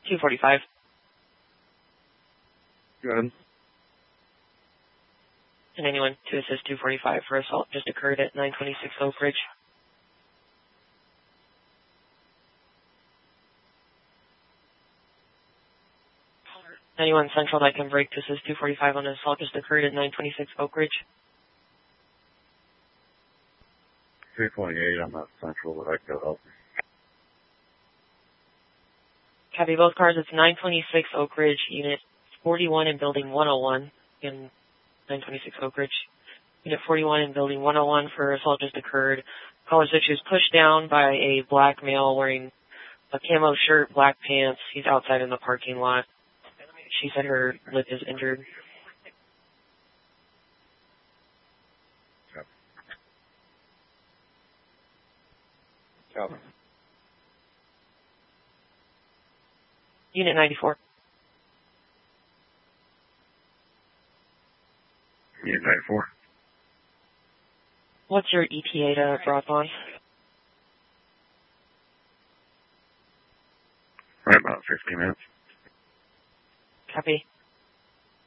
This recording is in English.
245. Good. And anyone to assist 245 for assault just occurred at 926 Oak Ridge. Anyone central that can break to assist 245 on an assault just occurred at 926 Oak Ridge. 328, I'm not central, but I can go help. Copy both cars. It's 926 Oak Ridge, Unit 41 in Building 101 in 926 Oak Ridge. Unit 41 in Building 101 for assault just occurred. Caller said she was pushed down by a black male wearing a camo shirt, black pants. He's outside in the parking lot. She said her lip is injured. Copy. Unit 94. Unit 94. What's your ETA to Broadbond? Right about 15 minutes. Copy.